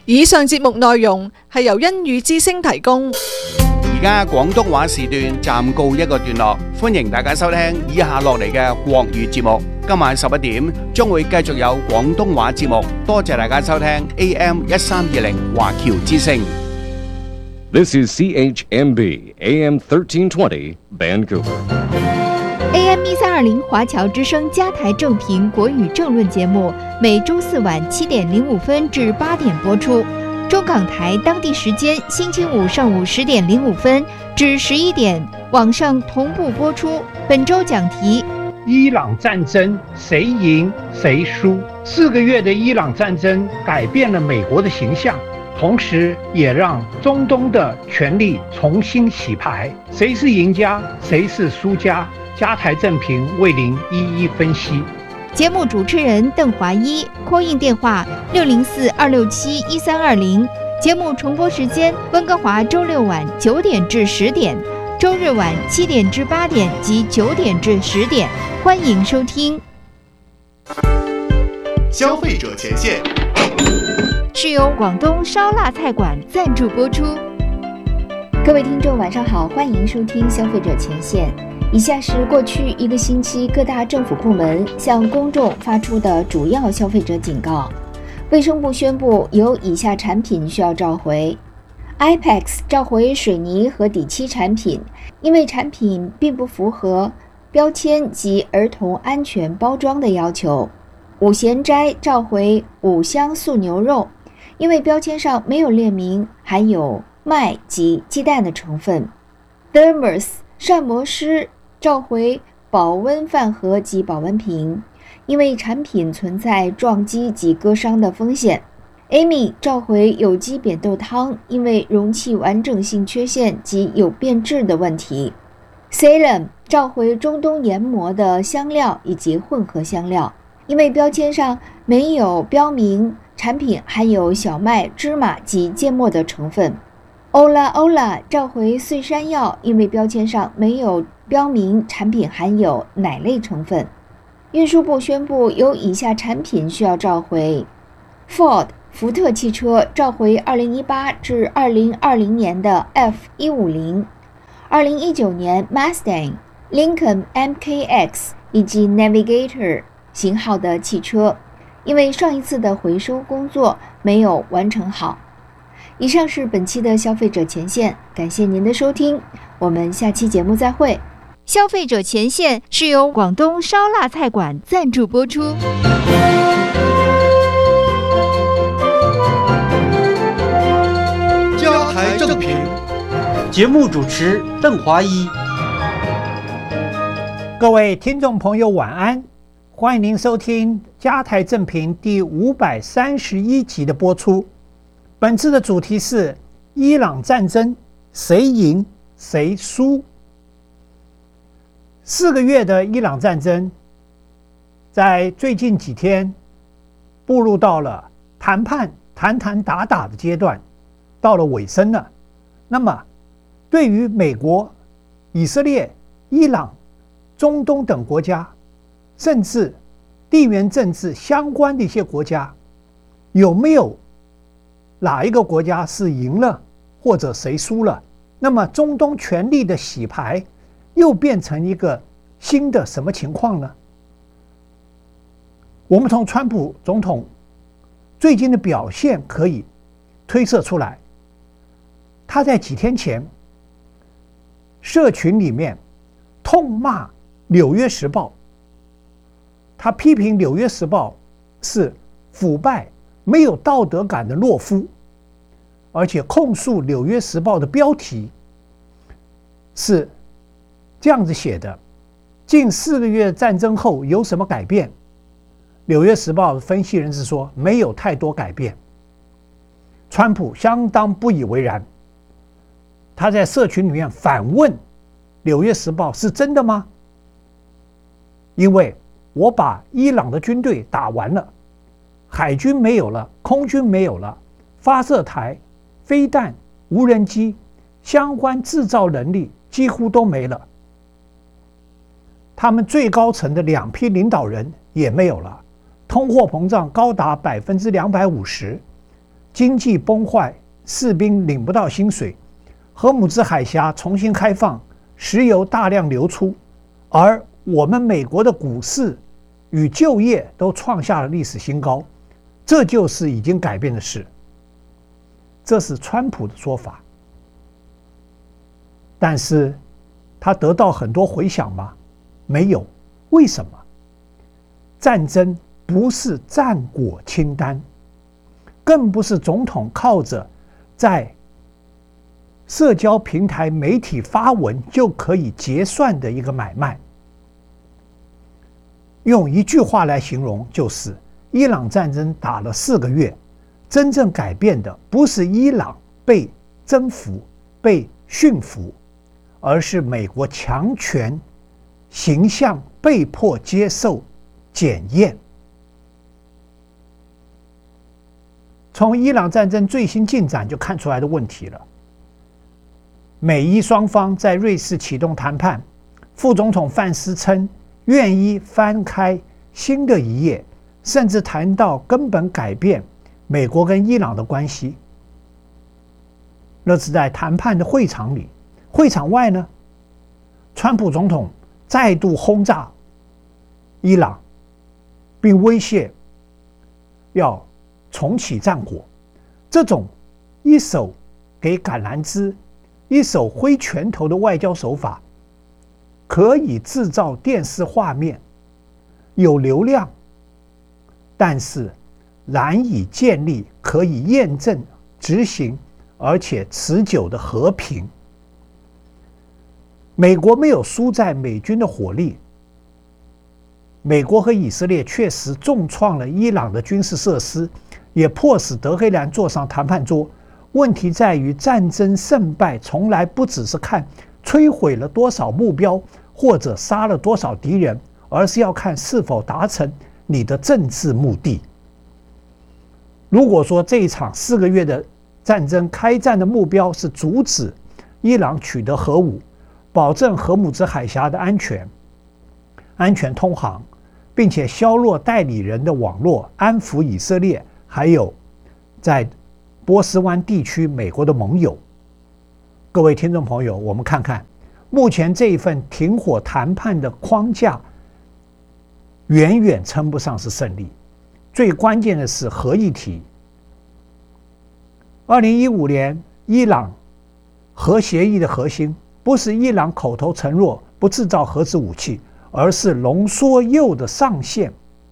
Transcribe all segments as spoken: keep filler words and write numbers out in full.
以上節目內容係由恩語之聲提供。 而家廣東話時段暫告一個段落，歡迎大家收聽以下落嚟嘅國語節目。今晚十一點將會繼續有廣東話節目，多謝大家收聽 A M 一三二零華僑之聲。 This is C H M B A M thirteen twenty Vancouver。A M 一三二零华侨之声加台正评国语政论节目，每周四晚七点零五分至八点播出。中港台当地时间星期五上午十点零五分至十一点，网上同步播出。本周讲题： 伊朗战争谁赢谁输？四个月的伊朗战争改变了美国的形象，同时也让中东的权力重新洗牌。谁是赢家，谁是输家？加台正评为您一一分析。 节目主持人邓华一 ，call in 电话六零四二六七一三二零。节目重播时间：温哥华周六晚九点至十点，周日晚七点至八点及九点至十点。欢迎收听。 消费者前线是由广东烧腊菜馆赞助播出。各位听众，晚上好，欢迎收听消费者前线。以下是过去一个星期各大政府部门向公众发出的主要消费者警告。卫生部宣布有以下产品需要召回 ：I P E X 召回水泥和底漆产品，因为产品并不符合标签及儿童安全包装的要求。五贤斋召回五香素牛肉，因为标签上没有列明含有麦及鸡蛋的成分。Thermos 膳魔师召回保温饭盒及保温瓶，因为产品存在撞击及割伤的风险。Amy 召回有机扁豆汤，因为容器完整性缺陷及有变质的问题。Salem 召回中东研磨的香料以及混合香料，因为标签上没有标明产品含有小麦、芝麻及芥末的成分。Ola Ola 召回碎山药，因为标签上没有标明产品含有奶类成分。运输部宣布有以下产品需要召回 ：Ford 福特汽车召回二零一八至二零二零年的 F 一五零， 二零一九年 Mustang、Lincoln M K X 以及 Navigator 型号的汽车，因为上一次的回收工作没有完成好。以上是本期的消费者前线，感谢您的收听，我们下期节目再会。消费者前线是由广东烧腊菜馆赞助播出。 加台正评， 节目主持邓华一。 各位听众朋友晚安，欢迎您收听加台正评第五百三十一集的播出。本次的主题是伊朗战争谁赢谁输。四个月的伊朗战争在最近几天步入到了谈判谈谈打打的阶段，到了尾声了。那么对于美国、以色列、伊朗、中东等国家，甚至地缘政治相关的一些国家，有没有哪一个国家是赢了，或者谁输了？那么中东权力的洗牌又变成一个新的什么情况呢？我们从川普总统最近的表现可以推测出来，他在几天前社群里面痛骂《纽约时报》，他批评《纽约时报》是腐败、没有道德感的懦夫，而且控诉《纽约时报》的标题是这样子写的：近四个月战争后有什么改变？《纽约时报》的分析人士说没有太多改变。川普相当不以为然，他在社群里面反问《纽约时报》是真的吗？因为我把伊朗的军队打完了，海军没有了，空军没有了，发射台、飞弹、无人机相关制造能力几乎都没了，他们最高层的两批领导人也没有了，通货膨胀高达百分之两百五十， 经济崩坏，士兵领不到薪水，荷姆兹海峡重新开放，石油大量流出，而我们美国的股市与就业都创下了历史新高，这就是已经改变的事。这是川普的说法，但是他得到很多回响吗？没有。为什么？战争不是战果清单，更不是总统靠着在社交平台媒体发文就可以结算的一个买卖。用一句话来形容，就是伊朗战争打了四个月，真正改变的不是伊朗被征服、被驯服，而是美国强权形象被迫接受检验。从伊朗战争最新进展就看出来的问题了。美伊双方在瑞士启动谈判，副总统范斯称愿意翻开新的一页，甚至谈到根本改变美国跟伊朗的关系。那是在谈判的会场里，会场外呢，川普总统再度轰炸伊朗，并威胁要重启战火。这种一手给橄榄枝，一手挥拳头的外交手法，可以制造电视画面，有流量，但是难以建立可以验证、执行而且持久的和平。美国没有输在美军的火力，美国和以色列确实重创了伊朗的军事设施，也迫使德黑兰坐上谈判桌。问题在于，战争胜败从来不只是看摧毁了多少目标或者杀了多少敌人，而是要看是否达成你的政治目的。如果说这一场四个月的战争开战的目标是阻止伊朗取得核武，保证荷姆兹海峡的安全、安全通航，并且削弱代理人的网络，安抚以色列，还有在波斯湾地区美国的盟友。各位听众朋友，我们看看目前这一份停火谈判的框架远远称不上是胜利。最关键的是核议题。二零一五年伊朗核协议的核心不是伊朗口头承诺不制造核子武器，而是浓缩铀的上限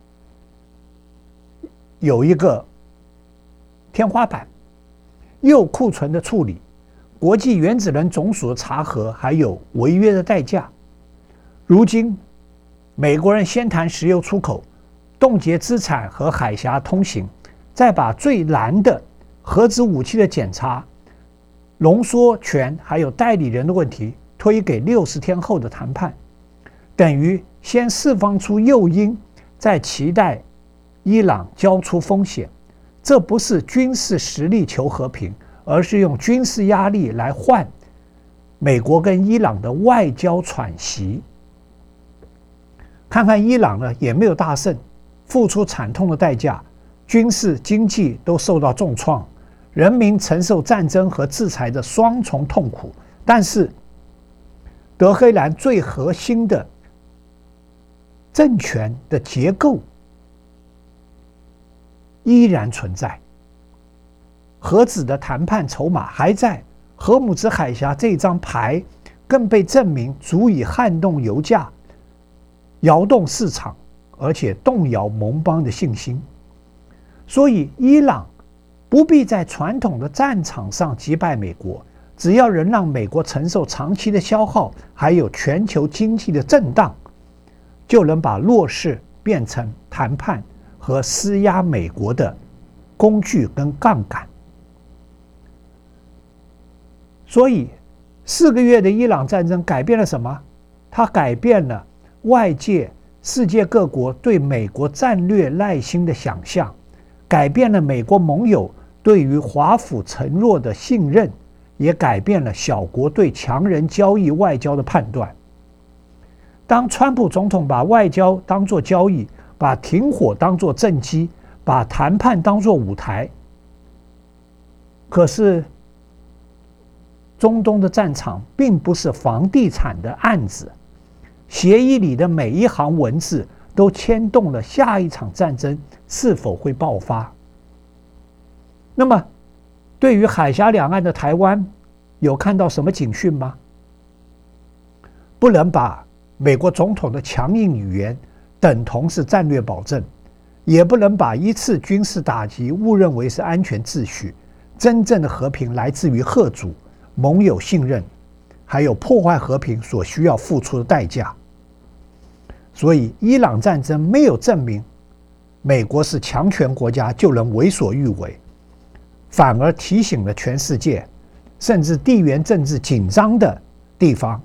有一个天花板，铀库存的处理，国际原子能总署的查核，还有违约的代价。如今美国人先谈石油出口，冻结资产和海峡通行，再把最难的核子武器的检查、浓缩权还有代理人的问题推给六十天后的谈判，等于先释放出诱因，再期待伊朗交出风险。这不是军事实力求和平，而是用军事压力来换美国跟伊朗的外交喘息。看看伊朗呢，也没有大胜，付出惨痛的代价，军事、经济都受到重创，人民承受战争和制裁的双重痛苦。但是德黑兰最核心的政权的结构依然存在，核子的谈判筹码还在，荷姆兹海峡这张牌更被证明足以撼动油价，摇动市场，而且动摇盟邦的信心。所以伊朗不必在传统的战场上击败美国，只要能让美国承受长期的消耗，还有全球经济的震荡，就能把弱势变成谈判和施压美国的工具跟杠杆。所以四个月的伊朗战争改变了什么？它改变了外界世界各国对美国战略耐心的想象，改变了美国盟友对于华府承诺的信任，也改变了小国对强人交易外交的判断。当川普总统把外交当作交易，把停火当作政绩，把谈判当作舞台， 可是中东的战场并不是房地产的案子，协议里的每一行文字都牵动了下一场战争是否会爆发。那么对于海峡两岸的台湾，有看到什么警讯吗？不能把美国总统的强硬语言等同是战略保证，也不能把一次军事打击误认为是安全秩序。真正的和平来自于贺主、盟友信任，还有破坏和平所需要付出的代价。所以伊朗战争没有证明美国是强权国家就能为所欲为，反而提醒了全世界，甚至地缘政治紧张的地方，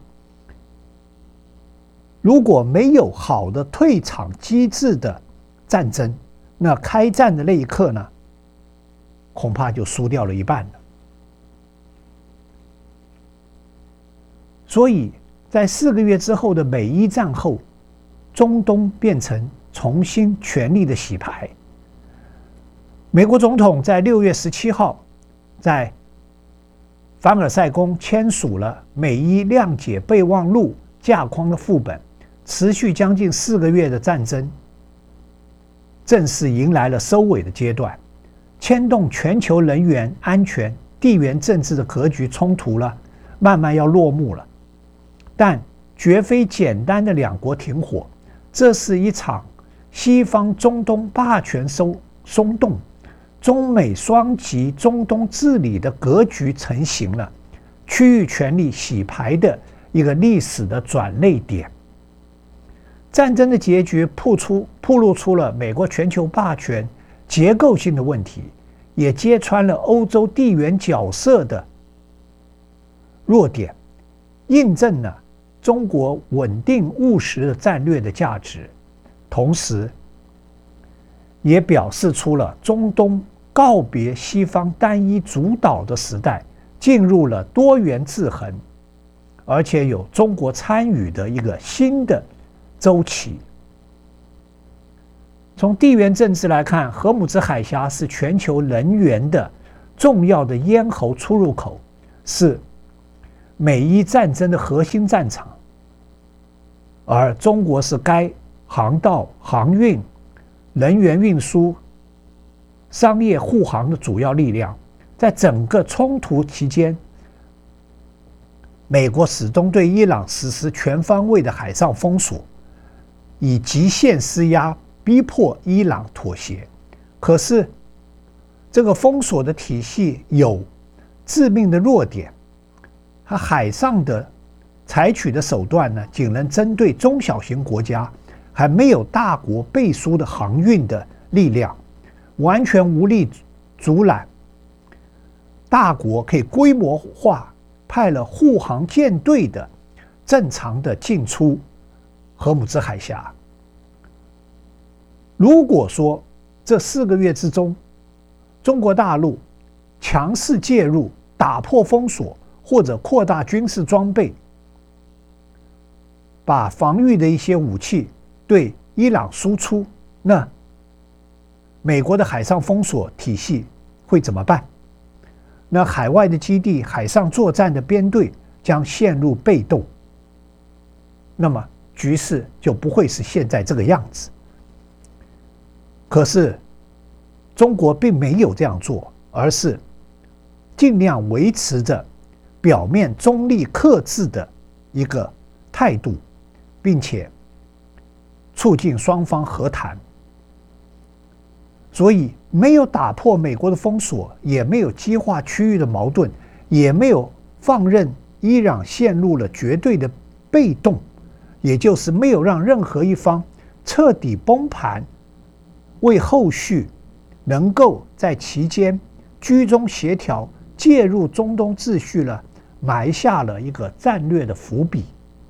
如果没有好的退场机制的战争，那开战的那一刻呢，恐怕就输掉了一半了。所以在四个月之后的美伊战后，中东变成重新权力的洗牌。美国总统在六月十七号在凡尔赛宫签署了美伊谅解备忘录架框的副本，持续将近四个月的战争正式迎来了收尾的阶段，牵动全球能源安全、地缘政治的格局冲突了，慢慢要落幕了。但绝非简单的两国停火，这是一场西方中东霸权松松动、中美双极中东治理的格局成型了，区域权力洗牌的一个历史的转捩点。战争的结局曝出暴露出了美国全球霸权结构性的问题，也揭穿了欧洲地缘角色的弱点，印证了中国稳定务实的战略的价值，同时也表示出了中东告别西方单一主导的时代，进入了多元制衡，而且有中国参与的一个新的周期。从地缘政治来看，荷姆兹海峡是全球能源的重要的咽喉出入口，是美伊战争的核心战场，而中国是该航道、航运、能源运输、商业护航的主要力量。在整个冲突期间，美国始终对伊朗实施全方位的海上封锁，以极限施压逼迫伊朗妥协。可是这个封锁的体系有致命的弱点，它海上的采取的手段呢，仅能针对中小型国家，还没有大国背书的航运的力量，完全无力阻拦大国可以规模化派了护航舰队的正常的进出荷姆兹海峡。如果说这四个月之中，中国大陆强势介入，打破封锁，或者扩大军事装备，把防御的一些武器对伊朗输出，那美国的海上封锁体系会怎么办？那海外的基地、海上作战的编队将陷入被动，那么局势就不会是现在这个样子。可是中国并没有这样做，而是尽量维持着表面中立克制的一个态度，并且促进双方和谈。所以没有打破美国的封锁，也没有激化区域的矛盾，也没有放任伊朗陷入了绝对的被动，也就是没有让任何一方彻底崩盘，为后续能够在期间居中协调、介入中东秩序了埋下了一个战略的伏笔。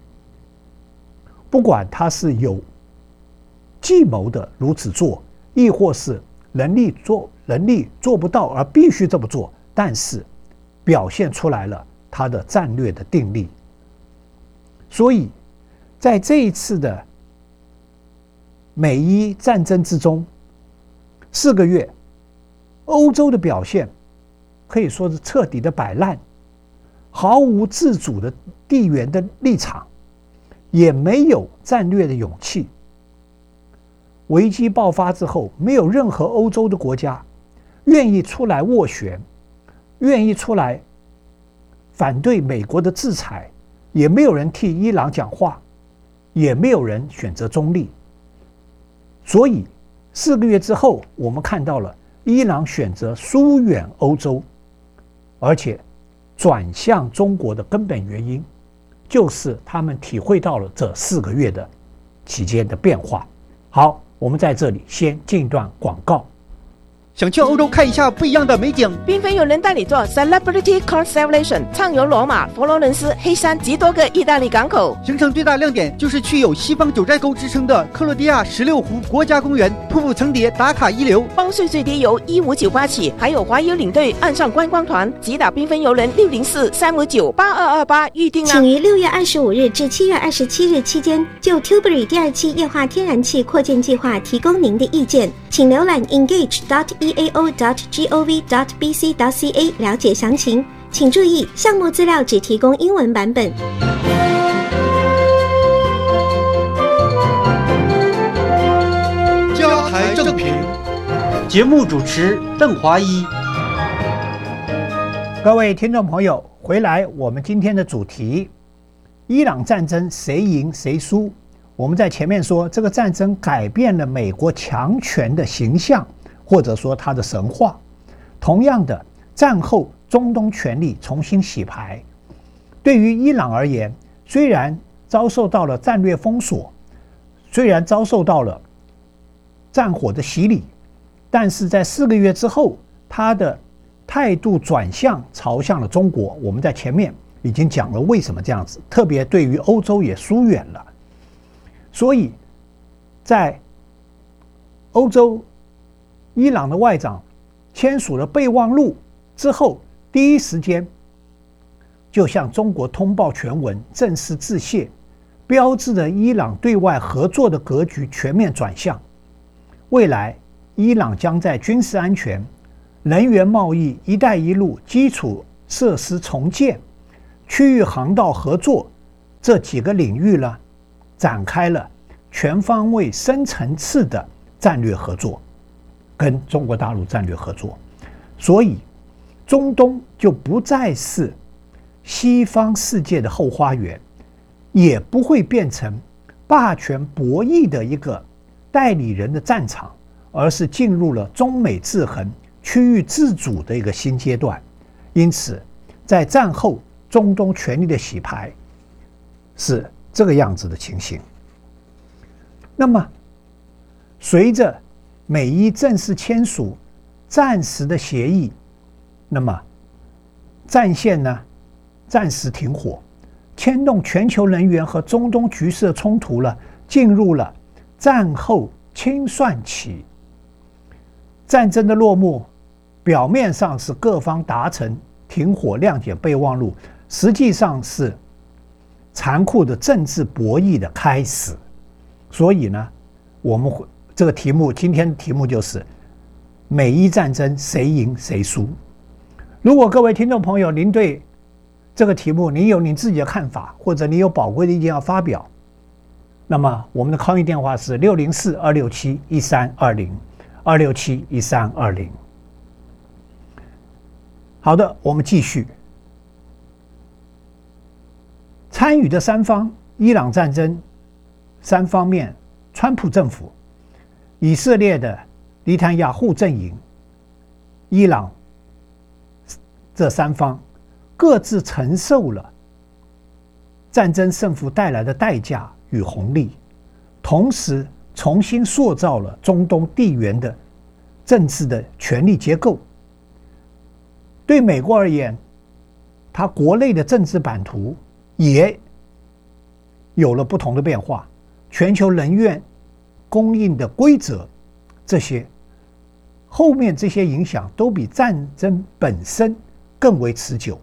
不管他是有计谋的如此做，亦或是能力做能力做不到而必须这么做，但是表现出来了他的战略的定力。所以在这一次的美伊战争之中，四个月欧洲的表现可以说是彻底的摆烂，毫无自主的地缘的立场，也没有战略的勇气。危机爆发之后，没有任何欧洲的国家愿意出来斡旋，愿意出来反对美国的制裁，也没有人替伊朗讲话，也没有人选择中立。所以四个月之后，我们看到了伊朗选择疏远欧洲，而且转向中国的根本原因，就是他们体会到了这四个月的期间的变化。好，我们在这里先进一段广告。 想去欧洲看一下不一样的美景， 缤纷邮轮带你做 Celebrity Constellation， 畅游罗马、佛罗伦斯、黑山及多个意大利港口。 行程最大亮点就是去有西方九寨沟之称的克罗地亚十六湖国家公园，瀑布层叠，打卡一流。 包税最低由一五九八起，还有华邮领队岸上观光团，即打缤纷邮轮六零四三五九八二二八预定啊！ 请于六月二十五日至七月二十七日期间，就 Tilbury 第二期液化天然气扩建计划提供您的意见，请浏览 engage dot e a o dot gov dot b c dot c a 了解详情。请注意，项目资料只提供英文版本。 加台正评， 节目主持邓华一。 各位听众朋友，回来我们今天的主题：伊朗战争谁赢谁输？我们在前面说，这个战争改变了美国强权的形象，或者说它的神话。同样的，战后中东权力重新洗牌。对于伊朗而言，虽然遭受到了战略封锁，虽然遭受到了战火的洗礼，但是在四个月之后，他的态度转向朝向了中国。我们在前面已经讲了为什么这样子，特别对于欧洲也疏远了。所以在欧洲，伊朗的外长签署了备忘录之后，第一时间就向中国通报全文，正式致谢，标志着伊朗对外合作的格局全面转向。未来伊朗将在军事安全、能源贸易、一带一路、基础设施重建、区域航道合作这几个领域呢，展开了全方位深层次的战略合作，跟中国大陆战略合作。所以中东就不再是西方世界的后花园，也不会变成霸权博弈的一个代理人的战场，而是进入了中美制衡、区域自主的一个新阶段。因此在战后中东权力的洗牌是这个样子的情形。那么随着美伊正式签署暂时的协议，那么战线呢暂时停火，牵动全球能源和中东局势的冲突了进入了战后清算期。战争的落幕表面上是各方达成停火谅解备忘录，实际上是残酷的政治博弈的开始。所以呢，我们这个题目，今天的题目就是美伊战争谁赢谁输。如果各位听众朋友您对这个题目您有你自己的看法，或者你有宝贵的意见要发表，那么我们的 call in 电话是六零四二六七一三二零 二六七一三二零。好的，我们继续。参与的三方，伊朗战争三方面，川普政府、以色列的尼坦雅胡阵营、伊朗这三方各自承受了战争胜负带来的代价与红利，同时重新塑造了中东地缘的政治的权力结构。对美国而言，它国内的政治版图也有了不同的变化，全球能源供应的规则，这些后面这些影响都比战争本身更为持久。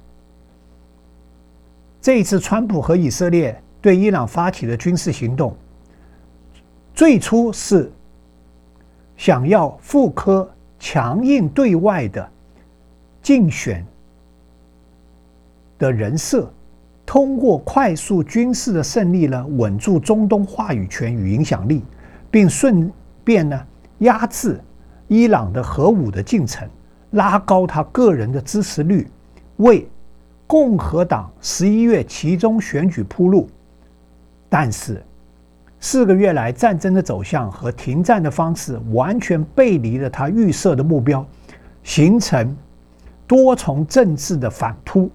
这一次川普和以色列对伊朗发起的军事行动，最初是想要复刻强硬对外的竞选的人设，通过快速军事的胜利呢，稳住中东话语权与影响力，并顺便呢压制伊朗的核武的进程，拉高他个人的支持率，为共和党十一月期中选举铺路。但是四个月来战争的走向和停战的方式完全背离了他预设的目标，形成多重政治的反扑。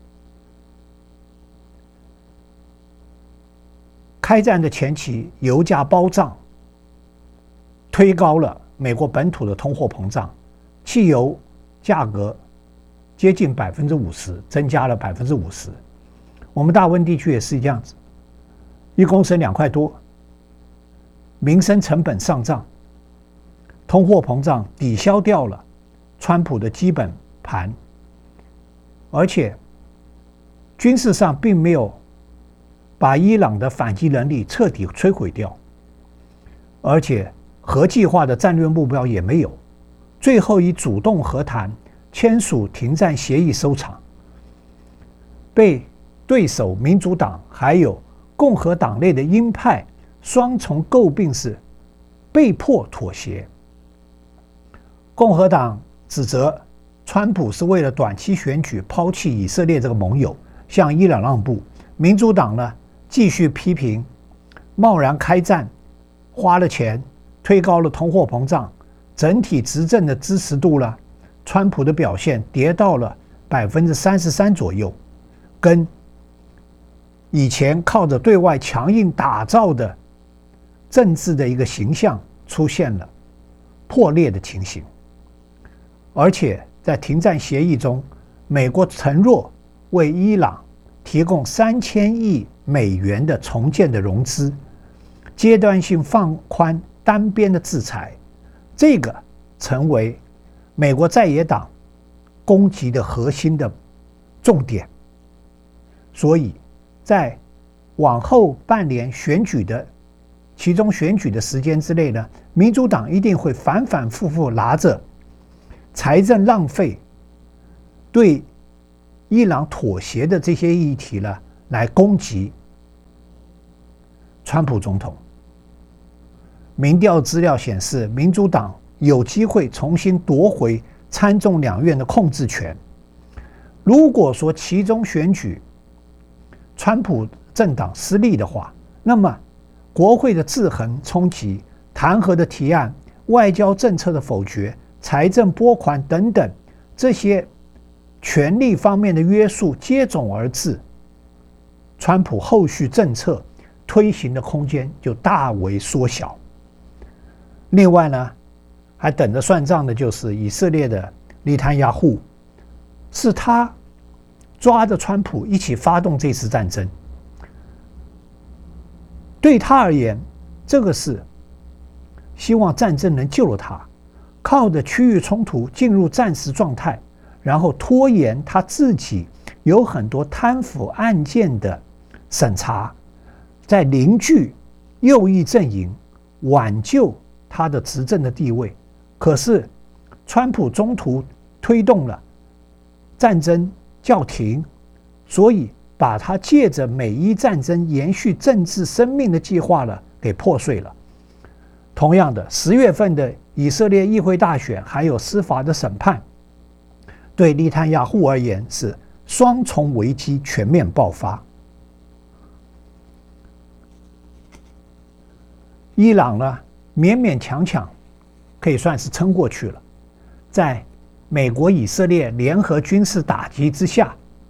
开战的前期，油价暴涨，推高了美国本土的通货膨胀，汽油价格接近百分之五十，增加了百分之五十。我们大温地区也是这样子，一公升两块多，民生成本上涨，通货膨胀抵消掉了川普的基本盘，而且军事上并没有把伊朗的反击能力彻底摧毁掉，而且核计划的战略目标也没有，最后以主动和谈签署停战协议收场，被对手民主党还有共和党内的鹰派双重诟病是被迫妥协。共和党指责川普是为了短期选举抛弃以色列这个盟友，向伊朗让步。民主党呢继续批评贸然开战，花了钱，推高了通货膨胀，整体执政的支持度呢，川普的表现跌到了百分之三十三左右，跟以前靠着对外强硬打造的政治的一个形象出现了破裂的情形。而且在停战协议中，美国承诺为伊朗提供三千亿美元的重建的融资，阶段性放宽单边的制裁，这个成为美国在野党攻击的核心的重点。所以在往后半年选举的其中选举的时间之内呢，民主党一定会反反复复拿着财政浪费对伊朗妥协的这些议题呢来攻击川普总统。民调资料显示，民主党有机会重新夺回参众两院的控制权。如果说其中选举川普政党失利的话，那么国会的制衡冲击、弹劾的提案、外交政策的否决、财政拨款等等这些权力方面的约束接踵而至，川普后续政策推行的空间就大为缩小。另外呢，还等着算账的就是以色列的内塔尼亚胡，是他抓着川普一起发动这次战争。对他而言，这个是希望战争能救了他，靠着区域冲突进入战时状态，然后拖延他自己有很多贪腐案件的审查，在凝聚右翼阵营，挽救他的执政的地位。可是川普中途推动了战争叫停，所以把他借着美伊战争延续政治生命的计划呢给破碎了。同样的，十月份的以色列议会大选还有司法的审判，对内塔尼亚胡而言是双重危机全面爆发。伊朗呢勉勉强强可以算是撑过去了，在美国以色列联合军事打击之下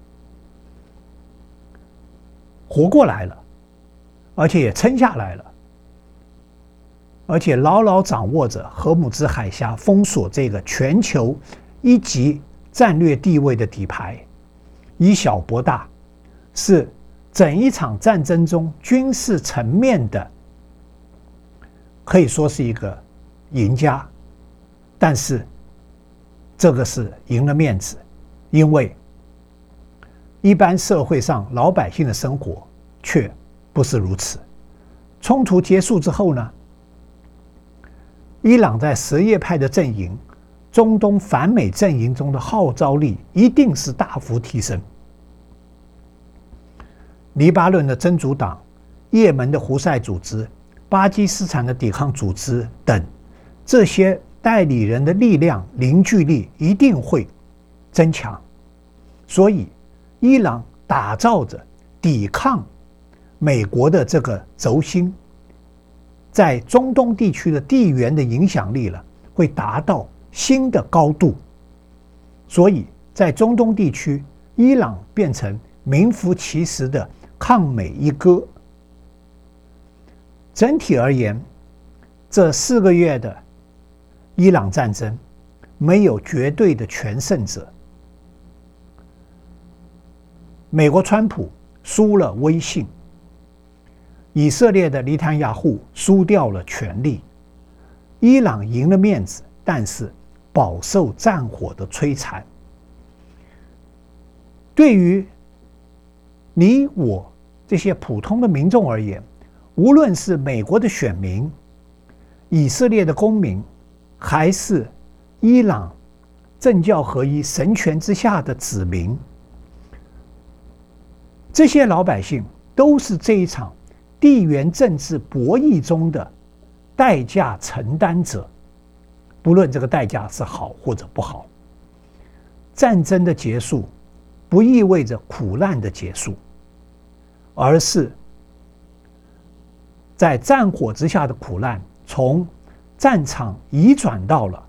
活过来了，而且也撑下来了，而且牢牢掌握着荷姆兹海峡封锁这个全球一级战略地位的底牌，以小博大，是整一场战争中军事层面的可以说是一个赢家。但是这个是赢了面子，因为一般社会上老百姓的生活却不是如此。冲突结束之后呢，伊朗在什叶派的阵营中东反美阵营中的号召力一定是大幅提升。黎巴嫩的真主党、也门的胡塞组织、巴基斯坦的抵抗组织等，这些代理人的力量凝聚力一定会增强。所以，伊朗打造着抵抗美国的这个轴心，在中东地区的地缘的影响力了，会达到新的高度。所以在中东地区，伊朗变成名副其实的抗美一哥。整体而言，这四个月的伊朗战争没有绝对的全胜者。美国川普输了威信，以色列的尼坦雅胡输掉了权力，伊朗赢了面子，但是饱受战火的摧残。对于你我这些普通的民众而言，无论是美国的选民、以色列的公民，还是伊朗政教合一、神权之下的子民，这些老百姓都是这一场地缘政治博弈中的代价承担者，不论这个代价是好或者不好。战争的结束不意味着苦难的结束，而是在战火之下的苦难从战场移转到了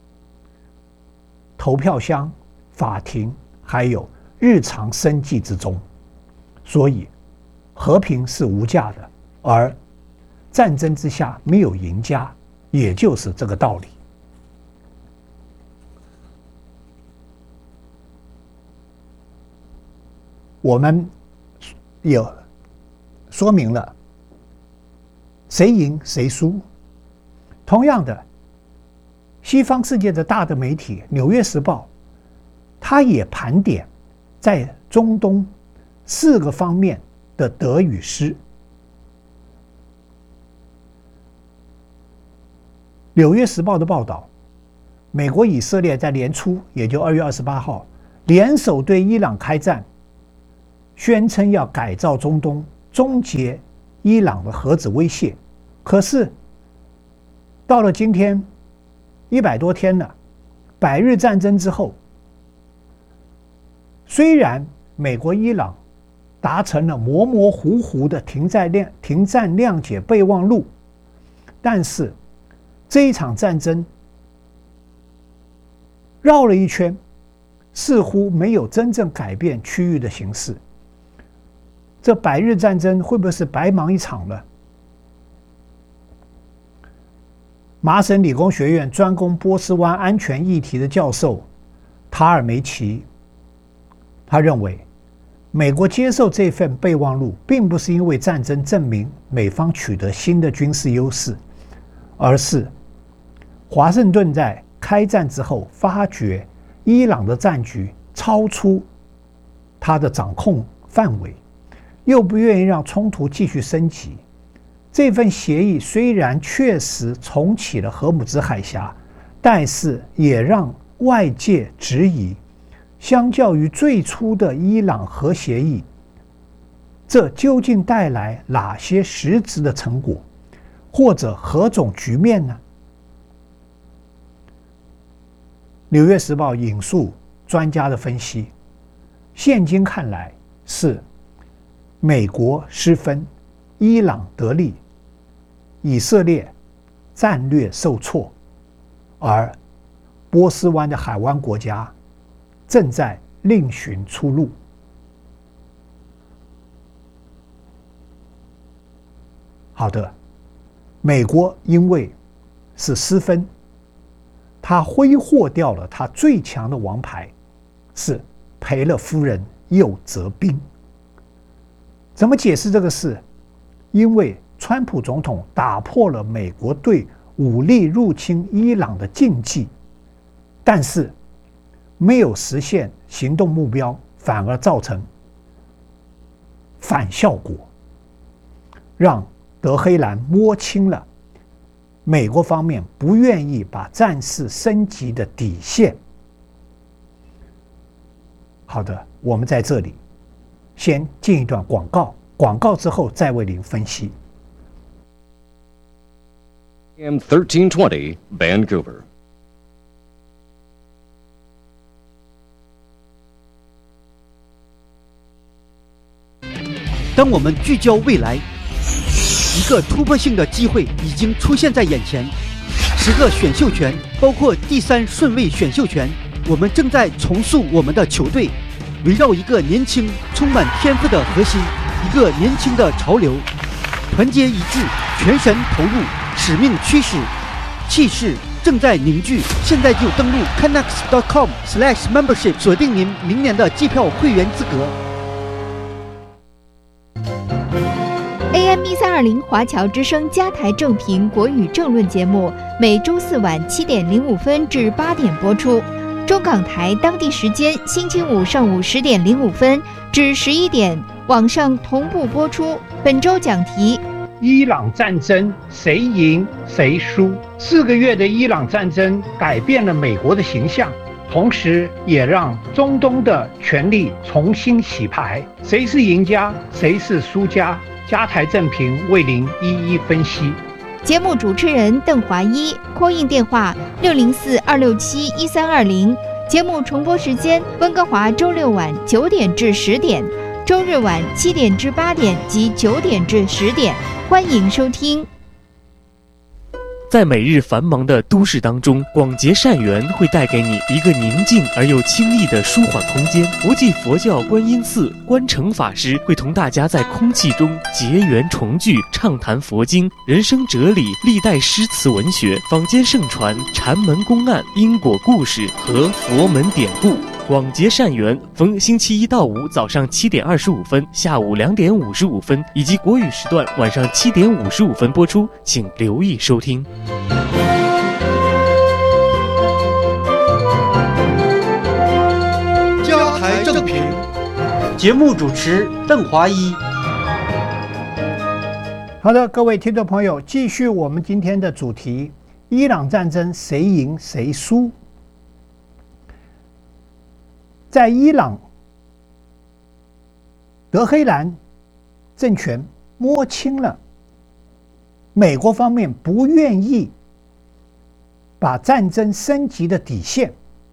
投票箱、法庭，还有日常生计之中。所以和平是无价的，而战争之下没有赢家，也就是这个道理。我们有说明了谁赢谁输。同样的，西方世界的大的媒体《纽约时报》，它也盘点在中东四个方面的得与失。《纽约时报》的报道，美国、以色列在年初，也就二月二十八号，联手对伊朗开战，宣称要改造中东，终结伊朗的核子威胁。可是到了今天，一百多天了，百日战争之后，虽然美国、伊朗达成了模模糊糊的停战谅停战谅解备忘录，但是这一场战争绕了一圈，似乎没有真正改变区域的形势。这百日战争会不会是白忙一场呢？麻省理工学院专攻波斯湾安全议题的教授塔尔梅奇，他认为美国接受这份备忘录并不是因为战争证明美方取得新的军事优势，而是华盛顿在开战之后发觉伊朗的战局超出他的掌控范围，又不愿意让冲突继续升级。这份协议虽然确实重启了荷姆兹海峡，但是也让外界质疑，相较于最初的伊朗核协议，这究竟带来哪些实质的成果，或者何种局面呢？纽约时报引述专家的分析，现今看来是美国失分，伊朗得利，以色列战略受挫，而波斯湾的海湾国家正在另寻出路。好的，美国因为是失分，他挥霍掉了他最强的王牌，是赔了夫人又折兵。怎么解释这个事？因为川普总统打破了美国对武力入侵伊朗的禁忌，但是没有实现行动目标，反而造成反效果，让德黑兰摸清了美国方面不愿意把战事升级的底线。好的，我们在这里先进一段广告，广告之后再为您分析。 A M thirteen twenty, Vancouver. 当我们聚焦未来，一个突破性的机会已经出现在眼前。十个选秀权，包括第三顺位选秀权，我们正在重塑我们的球队，围绕一个年轻、充满天赋的核心，一个年轻的潮流，团结一致，全神投入，使命驱使，气势正在凝聚。现在就登录 canucks dot com slash membership， 锁定您明年的季票会员资格。 A M 一三二零华侨之声加台正评国语政论节目，每周四晚七点零五分至八点播出。中港台当地时间星期五上午十点零五分至十一点，网上同步播出。本周讲题： 伊朗战争谁赢谁输？四个月的伊朗战争改变了美国的形象，同时也让中东的权力重新洗牌。谁是赢家，谁是输家？加台正评为您一一分析。 节目主持人邓华一 ，call in 电话六零四二六七一三二零。节目重播时间：温哥华周六晚九点至十点，周日晚七点至八点及九点至十点。欢迎收听。 在每日繁忙的都市当中，广结善缘会带给你一个宁静而又清丽的舒缓空间。国际佛教观音寺观诚法师会同大家在空气中结缘重聚，畅谈佛经、人生哲理、历代诗词文学、坊间盛传、禅门公案、因果故事和佛门典故。广结善缘，逢星期一到五早上七点二十五分、下午两点五十五分，以及国语时段晚上七点五十五分播出，请留意收听。 加台正评， 节目主持邓华一。 好的，各位听众朋友，继续我们今天的主题：伊朗战争谁赢谁输？在伊朗，德黑兰政权摸清了美国方面不愿意把战争升级的底线，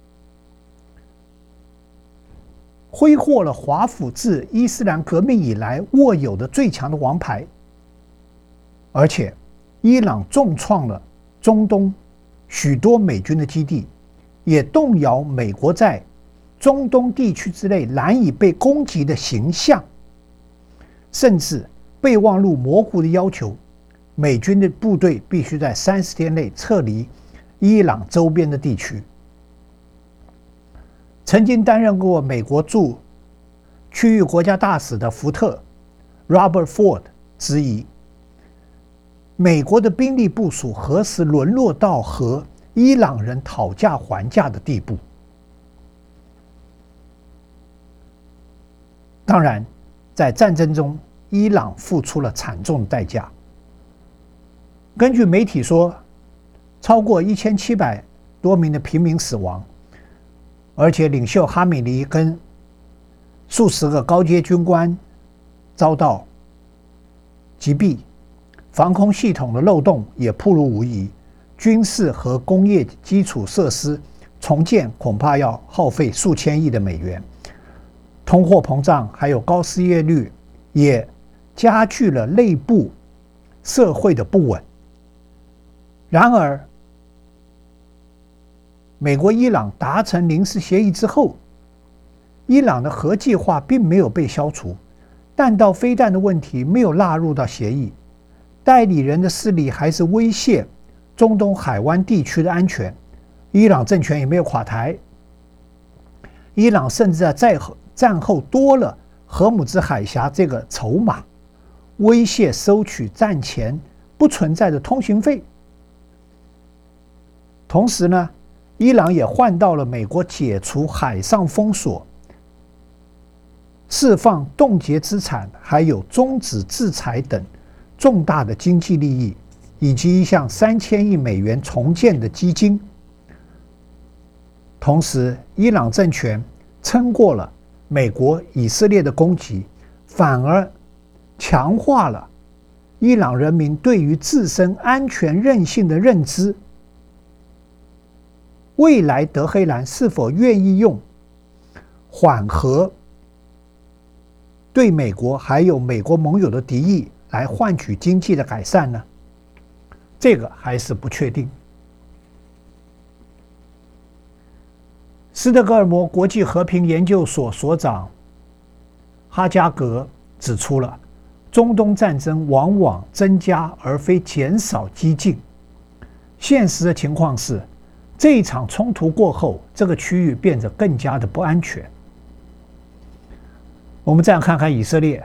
挥霍了华府自伊斯兰革命以来握有的最强的王牌，而且伊朗重创了中东许多美军的基地，也动摇美国在中东地区之内难以被攻击的形象，甚至备忘录模糊的要求，美军的部队必须在三十天内撤离伊朗周边的地区。曾经担任过美国驻区域国家大使的福特 Robert Ford 质疑，美国的兵力部署何时沦落到和伊朗人讨价还价的地步？当然，在战争中，伊朗付出了惨重的代价。根据媒体说，超过一千七百多名的平民死亡，而且领袖哈米尼跟数十个高阶军官遭到击毙，防空系统的漏洞也暴露无遗，军事和工业基础设施重建恐怕要耗费数千亿的美元。通货膨胀还有高失业率也加剧了内部社会的不稳。然而，美国伊朗达成临时协议之后，伊朗的核计划并没有被消除，弹道飞弹的问题没有纳入到协议，代理人的势力还是威胁中东海湾地区的安全，伊朗政权也没有垮台。伊朗甚至在战后多了荷姆兹海峡这个筹码，威胁收取战前不存在的通行费。同时呢，伊朗也换到了美国解除海上封锁、释放冻结资产，还有终止制裁等重大的经济利益， 以及一项三千亿美元重建的基金。同时，伊朗政权撑过了美国、以色列的攻击，反而强化了伊朗人民对于自身安全韧性的认知。未来德黑兰是否愿意用缓和对美国还有美国盟友的敌意来换取经济的改善呢？这个还是不确定。斯德哥尔摩国际和平研究所所长哈加格指出了，中东战争往往增加而非减少激进。现实的情况是，这一场冲突过后，这个区域变得更加的不安全。我们再看看以色列，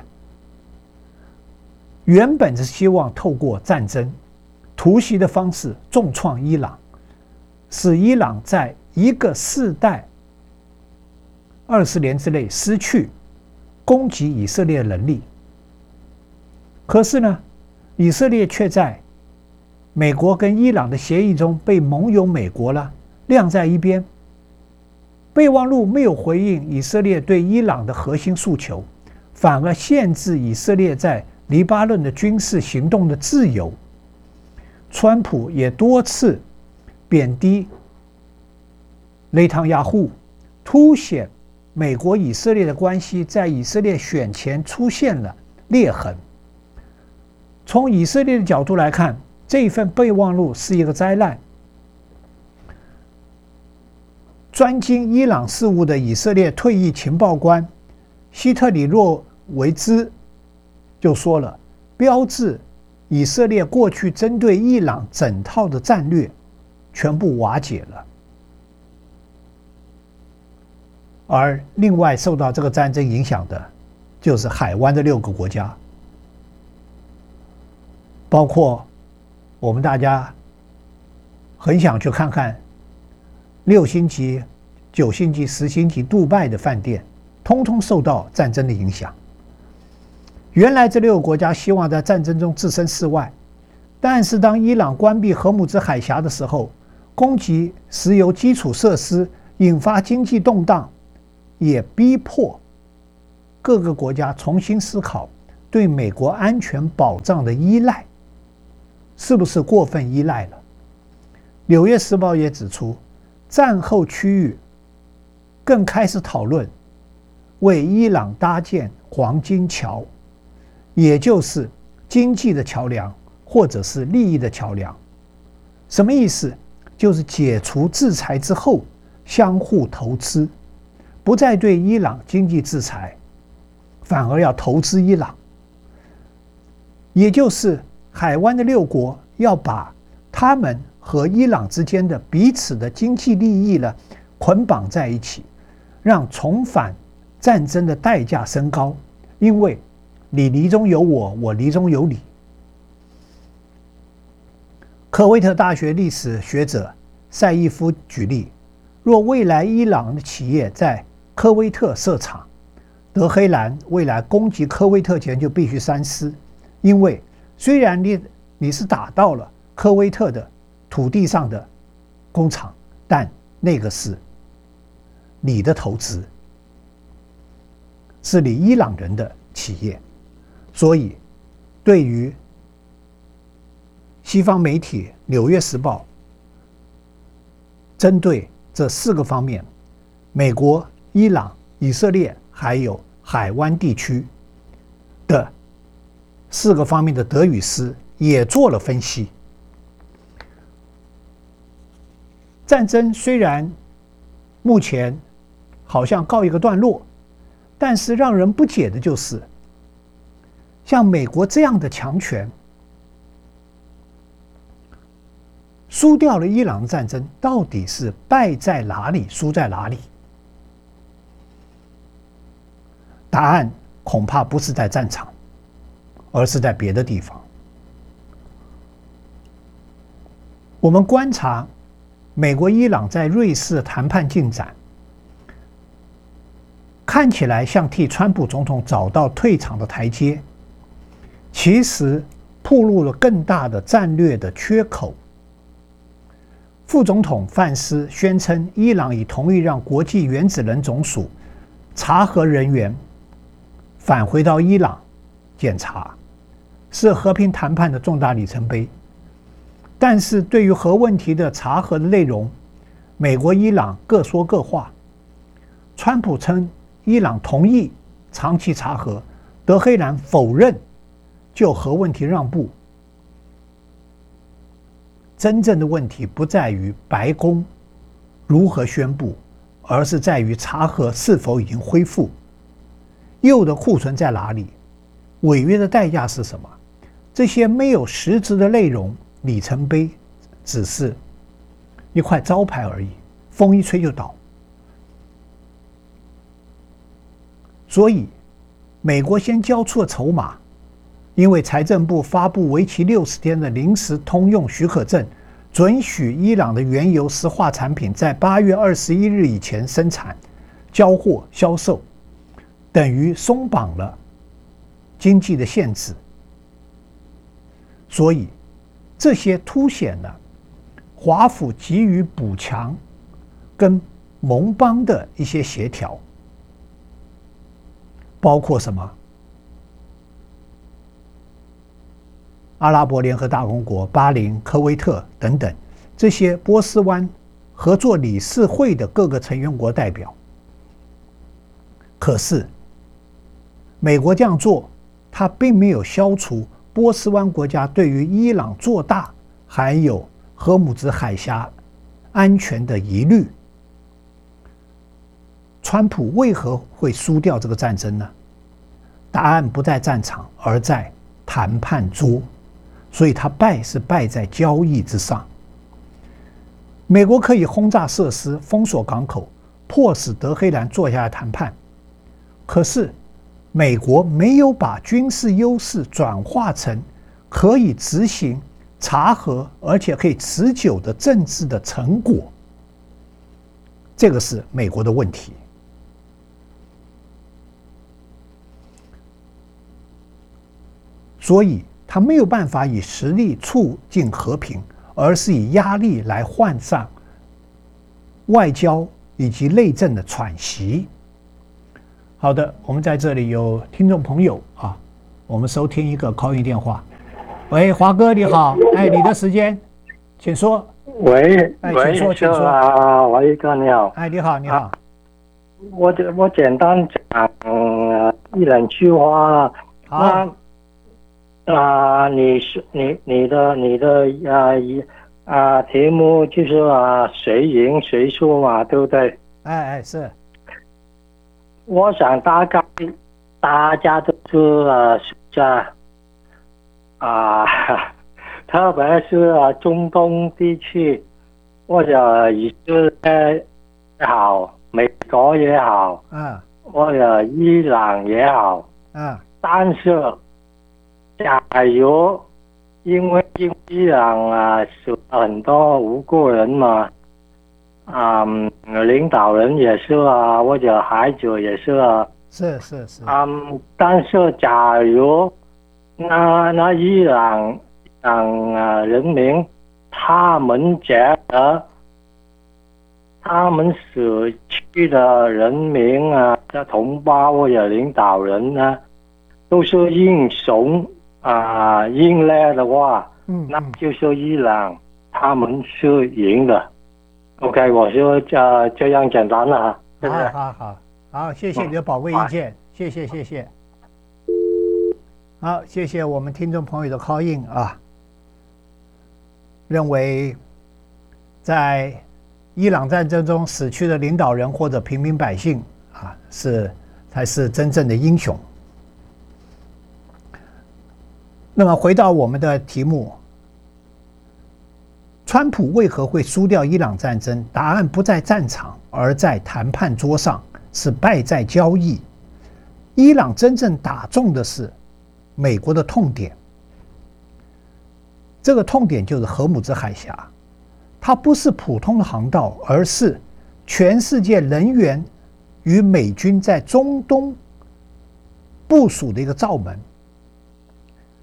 原本是希望透过战争、突袭的方式重创伊朗，使伊朗在一个世代、二十年之内失去攻击以色列的能力。可是呢，以色列却在美国跟伊朗的协议中被盟友美国了晾在一边。备忘录没有回应以色列对伊朗的核心诉求，反而限制以色列在黎巴嫩的军事行动的自由。川普也多次贬低内塔尼亚胡，凸显美国以色列的关系在以色列选前出现了裂痕。从以色列的角度来看，这份备忘录是一个灾难。专精伊朗事务的以色列退役情报官希特里洛维兹就说了，标志以色列过去针对伊朗整套的战略全部瓦解了。而另外受到这个战争影响的就是海湾的六个国家，包括我们大家很想去看看六星级、九星级、十星级杜拜的饭店，通通受到战争的影响。原来这六个国家希望在战争中置身事外，但是当伊朗关闭荷姆兹海峡的时候，攻击石油基础设施，引发经济动荡，也逼迫各个国家重新思考对美国安全保障的依赖是不是过分依赖了。纽约时报也指出，战后区域更开始讨论为伊朗搭建黄金桥，也就是经济的桥梁或者是利益的桥梁。什么意思？就是解除制裁之后相互投资，不再对伊朗经济制裁，反而要投资伊朗。也就是海湾的六国要把他们和伊朗之间的彼此的经济利益呢捆绑在一起，让重返战争的代价升高，因为你黎中有我，我黎中有你。科威特大学历史学者赛义夫举例，若未来伊朗的企业在科威特设厂，德黑兰未来攻击科威特前就必须三思，因为虽然你你是打到了科威特的土地上的工厂，但那个是你的投资，是你伊朗人的企业。所以对于西方媒体《纽约时报》针对这四个方面，美国、伊朗、以色列还有海湾地区的四个方面的德语师也做了分析。战争虽然目前好像告一个段落，但是让人不解的就是，像美国这样的强权输掉了伊朗的战争，到底是败在哪里，输在哪里？答案恐怕不是在战场，而是在别的地方。我们观察美国、伊朗在瑞士的谈判进展，看起来像替川普总统找到退场的台阶，其实暴露了更大的战略的缺口。副总统范斯宣称，伊朗已同意让国际原子能总署查核人员返回到伊朗检查，是和平谈判的重大里程碑。但是对于核问题的查核的内容，美国、伊朗各说各话。川普称伊朗同意长期查核，德黑兰否认就核问题让步。真正的问题不在于白宫如何宣布，而是在于查核是否已经恢复，铀的库存在哪里，违约的代价是什么。这些没有实质的内容，里程碑只是一块招牌而已，风一吹就倒。所以美国先交出了筹码，因为财政部发布为期六十天的临时通用许可证，准许伊朗的原油石化产品在八月二十一日以前生产、交货、销售，等于松绑了经济的限制。所以这些凸显了华府急于补强跟盟邦的一些协调，包括什么？阿拉伯联合大公国、巴林、科威特等等这些波斯湾合作理事会的各个成员国代表。可是美国这样做，它并没有消除波斯湾国家对于伊朗做大还有荷姆兹海峡安全的疑虑。川普为何会输掉这个战争呢？答案不在战场，而在谈判桌。所以他败是败在交易之上。美国可以轰炸设施、封锁港口，迫使德黑兰坐下来谈判。可是美国没有把军事优势转化成可以执行查核而且可以持久的政治的成果，这个是美国的问题。所以他没有办法以实力促进和平，而是以压力来换上外交以及内政的喘息。好的，我们在这里有听众朋友啊，我们收听一个 call in 电话。喂，华哥你好，哎，你的时间，请说。 喂， 哎，请说，请说。 啊，华一哥你好。 哎，你好，你好。啊、 我我简单讲嗯一两句话。 好。 啊，你是你你的你的啊一啊题目就是啊谁赢谁输嘛，对不对？ 哎哎是。 我想大概大家都是啊在啊，特别是啊中东地区，或者以色列也好，美国也好， 嗯， 或者伊朗也好， 嗯， 但是。假如因为伊朗啊死很多无辜人嘛，啊、嗯，领导人也是啊，或者孩子也是啊， 是是是， 嗯，但是假如那那伊朗伊朗啊人民他们觉得他们死去的人民啊的同胞或者领导人呢都是英雄。啊，赢了的话， 嗯， 那就是伊朗他们是赢的。OK， 我就呃这样简单了。 好好好好，谢谢你的宝贵意见，嗯、谢谢谢谢。好，谢谢我们听众朋友的 call in 啊，认为在伊朗战争中死去的领导人或者平民百姓啊，是才是真正的英雄。那么回到我们的题目，川普为何会输掉伊朗战争？答案不在战场，而在谈判桌上，是败在交易。伊朗真正打中的是美国的痛点，这个痛点就是荷姆兹海峡，它不是普通的航道，而是全世界能源与美军在中东部署的一个罩门。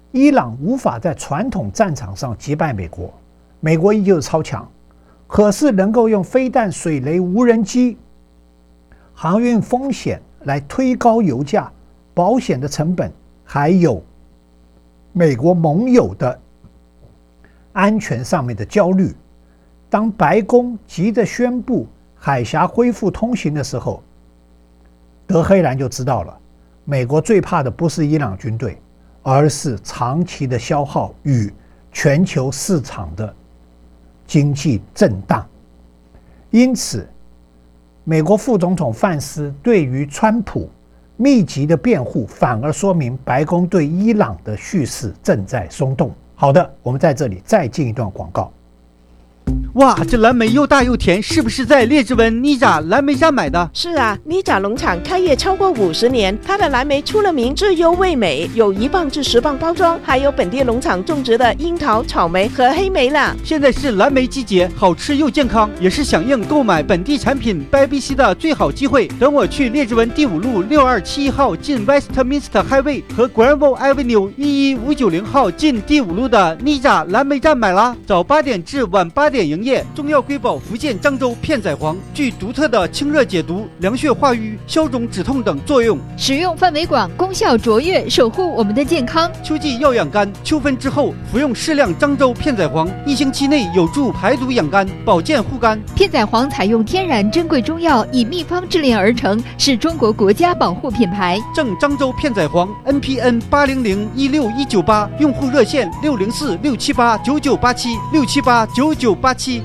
伊朗无法在传统战场上击败美国，美国依旧是超强，可是能够用飞弹、水雷、无人机、航运风险来推高油价、保险的成本，还有美国盟友的安全上面的焦虑。当白宫急着宣布海峡恢复通行的时候，德黑兰就知道了，美国最怕的不是伊朗军队，而是长期的消耗与全球市场的经济震荡。因此，美国副总统范斯对于川普密集的辩护，反而说明白宫对伊朗的叙事正在松动。好的，我们在这里再进一段广告。 哇，这蓝莓又大又甜，是不是在列治文妮扎蓝莓站买的？ 是啊，妮扎农场开业超过五十年，它的蓝莓出了名质优味美，有一磅至十磅包装，还有本地农场种植的樱桃、草莓和黑莓啦。 现在是蓝莓季节，好吃又健康，也是响应购买本地产品 B B C 的最好机会。等我去列治文第五路六二七一号进 Westminster Highway 和 Granville Avenue 一一五九零号进第五路的妮扎蓝莓站买啦。早八点至晚八点营业，中药瑰宝福建漳州片仔癀具独特的清热解毒、凉血化瘀、消肿止痛等作用， 使用范围广，功效卓越，守护我们的健康。 秋季要养肝，秋分之后服用适量漳州片仔癀，一星期内有助排毒养肝、保健护肝。 片仔癀采用天然珍贵中药，以秘方制炼而成，是中国国家保护品牌。 正漳州片仔癀 N P N 八零零一六一九八，用户热线六零四六七八九九八七六七八九九八七。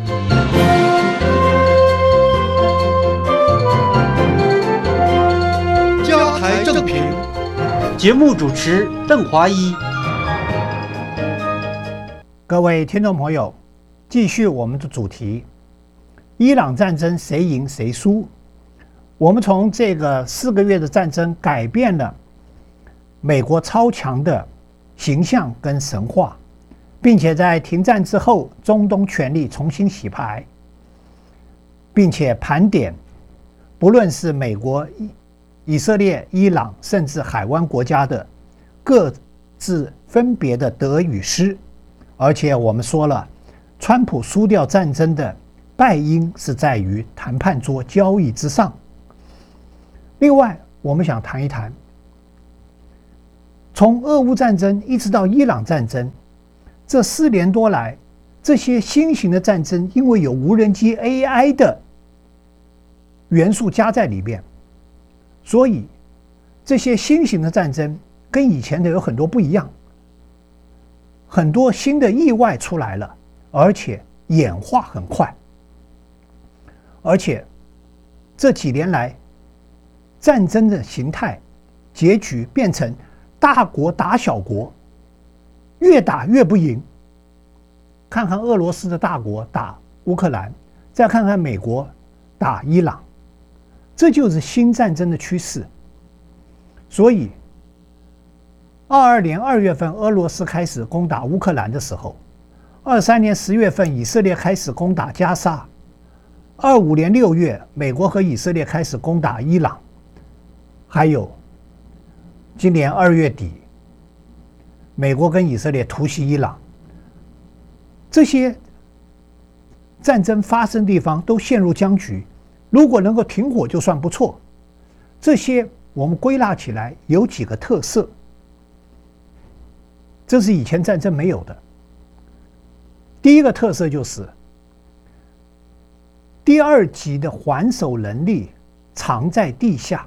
家台正平， 节目主持邓华一。 各位听众朋友，继续我们的主题：伊朗战争谁赢谁输？我们从这个四个月的战争改变了美国超强的形象跟神话，并且在停战之后，中东权力重新洗牌，并且盘点，不论是美国、以色列、伊朗，甚至海湾国家的各自分别的得与失。而且我们说了，川普输掉战争的败因是在于谈判桌交易之上。另外，我们想谈一谈，从俄乌战争一直到伊朗战争，这四年多来，这些新型的战争因为有无人机 A I 的元素加在里面，所以这些新型的战争跟以前的有很多不一样，很多新的意外出来了，而且演化很快。而且这几年来，战争的形态结局变成大国打小国，越打越不赢。看看俄罗斯的大国打乌克兰，再看看美国打伊朗，这就是新战争的趋势。所以二二年二月份俄罗斯开始攻打乌克兰的时候，二三年十月份以色列开始攻打加沙，二五年六月美国和以色列开始攻打伊朗，还有今年二月底美国跟以色列突袭伊朗，这些战争发生地方都陷入僵局，如果能够停火就算不错。这些我们归纳起来有几个特色，这是以前战争没有的。第一个特色就是第二级的还手能力藏在地下。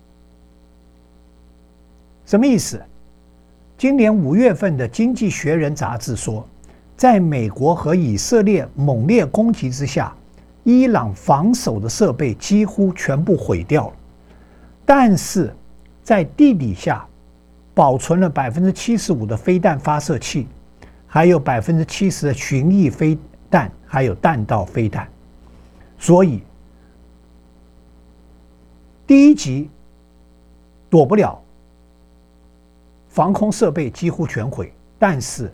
什么意思？今年五月份的《经济学人》杂志说，在美国和以色列猛烈攻击之下，伊朗防守的设备几乎全部毁掉了，但是在地底下保存了百分之七十五的飞弹发射器，还有百分之七十的巡弋飞弹，还有弹道飞弹。所以第一级躲不了，防空设备几乎全毁，但是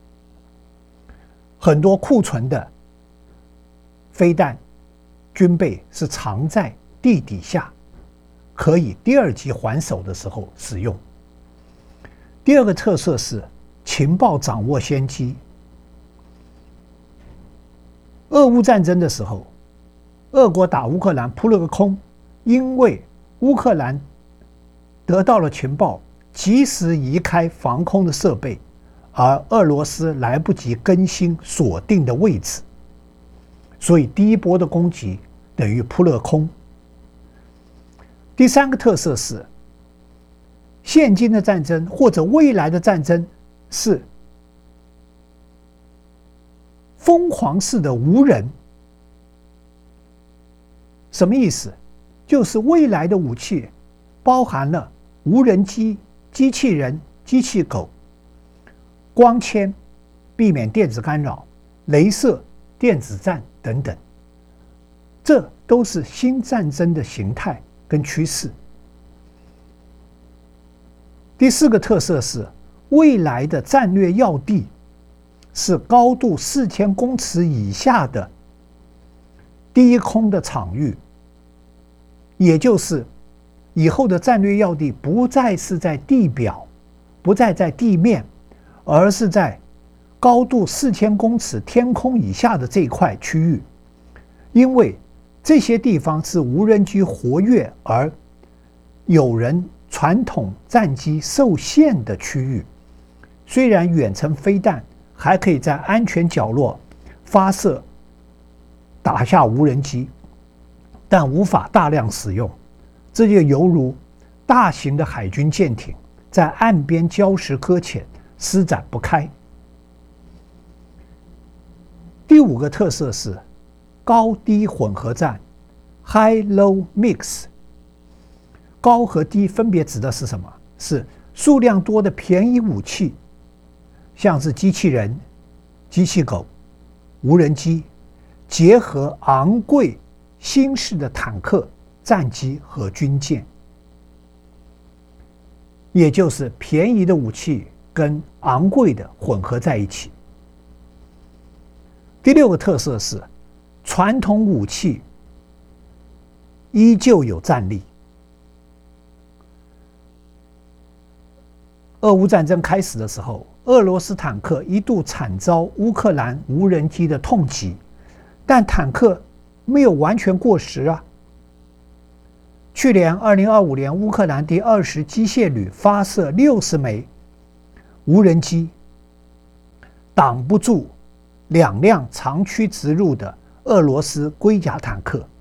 很多库存的飞弹军备是藏在地底下，可以第二级还手的时候使用。第二个特色是情报掌握先机。俄乌战争的时候，俄国打乌克兰扑了个空，因为乌克兰得到了情报，及时移开防空的设备，而俄罗斯来不及更新锁定的位置，所以第一波的攻击等于扑了空。第三个特色是，现今的战争或者未来的战争是疯狂式的无人。什么意思？就是未来的武器包含了无人机、机器人、机器狗、光纤，避免电子干扰、雷射、电子战等等，这都是新战争的形态跟趋势。第四个特色是，未来的战略要地是高度四千公尺以下的低空的场域，也就是以后的战略要地不再是在地表，不再在地面，而是在高度四千公尺天空以下的这一块区域，因为这些地方是无人机活跃而有人传统战机受限的区域。虽然远程飞弹还可以在安全角落发射打下无人机，但无法大量使用，这就犹如大型的海军舰艇在岸边礁石搁浅，施展不开。第五个特色是高低混合战 （High-Low Mix）。高和低分别指的是什么？是数量多的便宜武器，像是机器人、机器狗、无人机，结合昂贵新式的坦克、战机和军舰，也就是便宜的武器跟昂贵的混合在一起。第六个特色是，传统武器依旧有战力。俄乌战争开始的时候，俄罗斯坦克一度惨遭乌克兰无人机的痛击，但坦克没有完全过时啊。去年二零二五年，乌克兰第二十机械旅发射六十枚无人机，挡不住两辆长驱直入的俄罗斯龟甲坦克。